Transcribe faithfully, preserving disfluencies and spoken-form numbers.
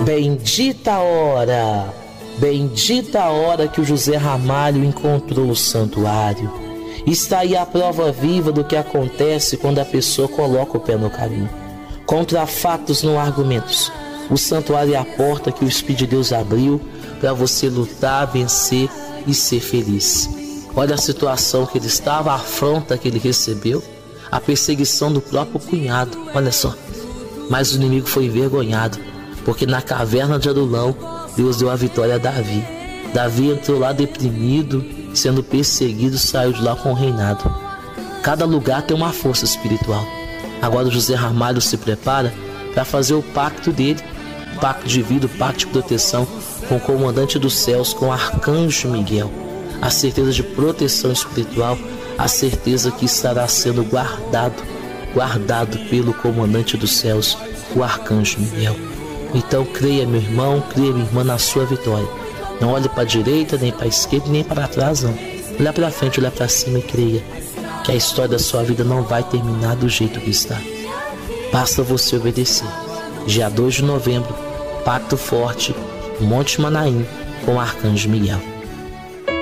Bendita a hora, bendita a hora que o José Ramalho encontrou o santuário. Está aí a prova viva do que acontece quando a pessoa coloca o pé no caminho. Contra fatos, não há argumentos. O santuário é a porta que o Espírito de Deus abriu para você lutar, vencer e ser feliz. Olha a situação que ele estava, a afronta que ele recebeu, a perseguição do próprio cunhado. Olha só. Mas o inimigo foi envergonhado, porque na caverna de Adulão, Deus deu a vitória a Davi. Davi entrou lá deprimido, sendo perseguido, saiu de lá com o reinado. Cada lugar tem uma força espiritual. Agora o José Ramalho se prepara para fazer o pacto dele, o pacto de vida, o pacto de proteção com o comandante dos céus, com o arcanjo Miguel. A certeza de proteção espiritual, a certeza que estará sendo guardado, guardado pelo comandante dos céus, o arcanjo Miguel. Então creia, meu irmão, creia, minha irmã, na sua vitória. Não olhe para a direita, nem para a esquerda, nem para trás, não. Olha para frente, olha para cima e creia que a história da sua vida não vai terminar do jeito que está. Basta você obedecer. Dia dois de novembro, Pacto Forte, Monte Manaim, com o arcanjo Miguel.